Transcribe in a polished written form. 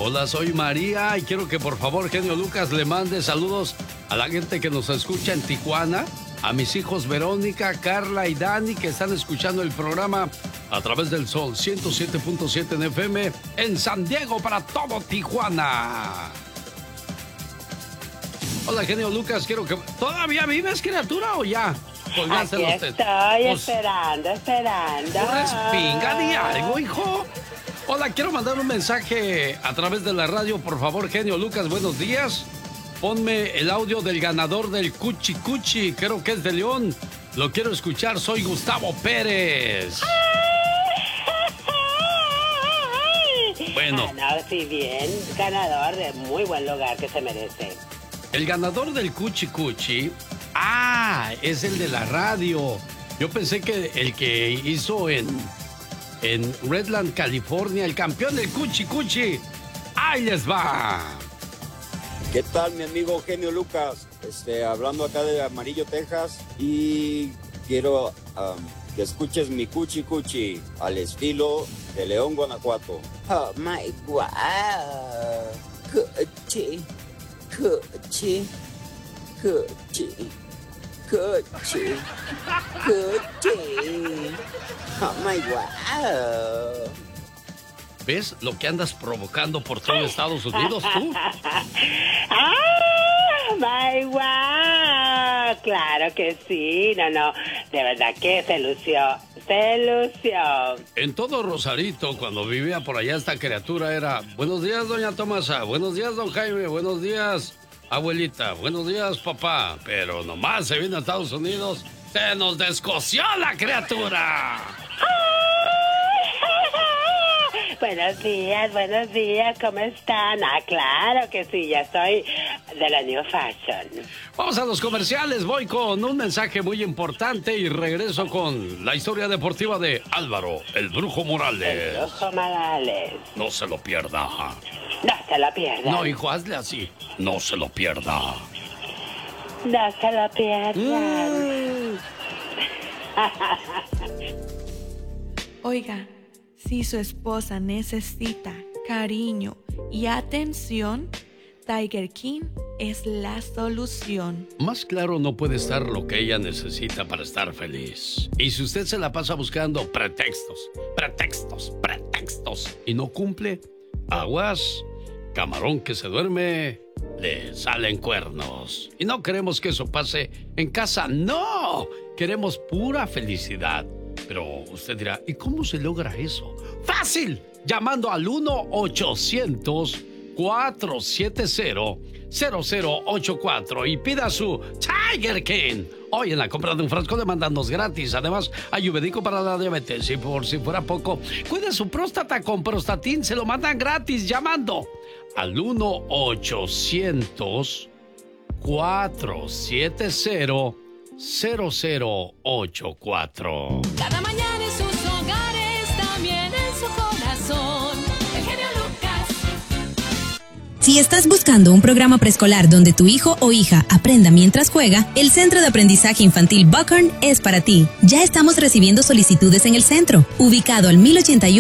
Hola, soy María y quiero que por favor, genio Lucas, le mande saludos a la gente que nos escucha en Tijuana, a mis hijos Verónica, Carla y Dani, que están escuchando el programa a través del Sol 107.7 en FM en San Diego para todo Tijuana. Hola, genio Lucas, quiero que... ¿Todavía vives, criatura, o ya? Aquí estoy esperando. Respinga, di algo, hijo. Hola, quiero mandar un mensaje a través de la radio, por favor, genio Lucas, buenos días. Ponme el audio del ganador del Cuchi Cuchi, creo que es de León. Lo quiero escuchar, soy Gustavo Pérez. Bueno. No, sí, bien, ganador de muy buen lugar que se merece. El ganador del Cuchi Cuchi, es el de la radio. Yo pensé que el que hizo en Redland, California, el campeón del Cuchi Cuchi. ¡Ahí les va! ¿Qué tal, mi amigo genio Lucas? Hablando acá de Amarillo, Texas, y quiero que escuches mi Cuchi Cuchi al estilo de León, Guanajuato. Oh my wow. Cuchi, Cuchi, Cuchi, Cuchi, Cuchi. Oh my wow. ¿Ves lo que andas provocando por todo Estados Unidos, tú? My wow. Claro que sí. No, de verdad que se lució. En todo Rosarito, cuando vivía por allá, esta criatura era: buenos días, doña Tomasa, buenos días, don Jaime, buenos días, abuelita, buenos días, papá. Pero nomás se vino a Estados Unidos, se nos descoció la criatura. Buenos días, ¿cómo están? Claro que sí, ya soy de la New Fashion. Vamos a los comerciales, voy con un mensaje muy importante y regreso con la historia deportiva de Álvaro, el Brujo Morales. El Brujo Morales. No se lo pierda. No se lo pierda. No, hijo, hazle así. No se lo pierda. No se lo pierdan. Oiga, si su esposa necesita cariño y atención, Tiger King es la solución. Más claro no puede estar lo que ella necesita para estar feliz. Y si usted se la pasa buscando pretextos y no cumple, aguas, camarón que se duerme, le salen cuernos. Y no queremos que eso pase en casa, no. Queremos pura felicidad. Pero usted dirá, ¿y cómo se logra eso? ¡Fácil! Llamando al 1-800-470-0084 y pida su Tiger King. Hoy en la compra de un frasco le mandan 2 gratis. Además, ayurvédico para la diabetes. Y por si fuera poco, cuide su próstata con Prostatin. Se lo mandan gratis llamando al 1-800-470-0084. Cada mañana en sus hogares, también en su corazón. El genio Lucas. Si estás buscando un programa preescolar donde tu hijo o hija aprenda mientras juega, el Centro de Aprendizaje Infantil Buckhorn es para ti. Ya estamos recibiendo solicitudes en el centro, ubicado al 1081